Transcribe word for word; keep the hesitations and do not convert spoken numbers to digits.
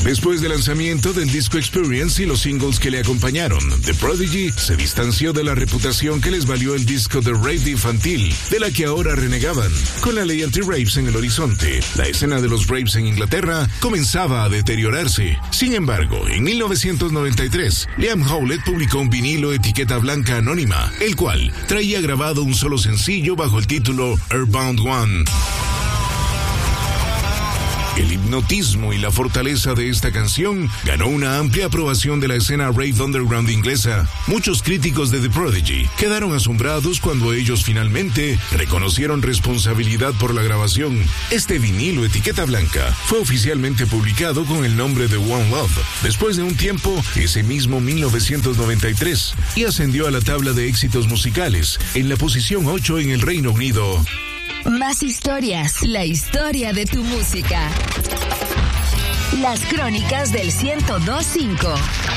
Después del lanzamiento del disco Experience y los singles que le acompañaron, The Prodigy se distanció de la reputación que les valió el disco de rave infantil, de la que ahora renegaban. Con la ley anti-raves en el horizonte, la escena de los raves en Inglaterra comenzaba a deteriorarse. Sin embargo, en mil novecientos noventa y tres, Liam Howlett publicó un vinilo etiqueta blanca anónima, el cual traía grabado un solo sencillo bajo el título Airbound One. El hipnotismo y la fortaleza de esta canción ganó una amplia aprobación de la escena rave underground inglesa. Muchos críticos de The Prodigy quedaron asombrados cuando ellos finalmente reconocieron responsabilidad por la grabación. Este vinilo etiqueta blanca fue oficialmente publicado con el nombre de One Love después de un tiempo, ese mismo mil novecientos noventa y tres, y ascendió a la tabla de éxitos musicales en la posición ocho en el Reino Unido. Más historias, la historia de tu música. Las crónicas del ciento dos punto cinco.